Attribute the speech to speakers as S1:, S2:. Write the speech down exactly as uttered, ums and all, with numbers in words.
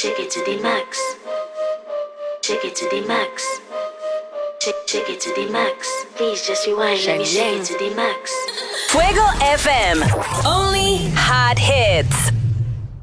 S1: Shake it to the max. Shake it to the max. Shake, shake it to the max. Please just rewind. Let me shake it to the max.
S2: Fuego F M. Only hot hits.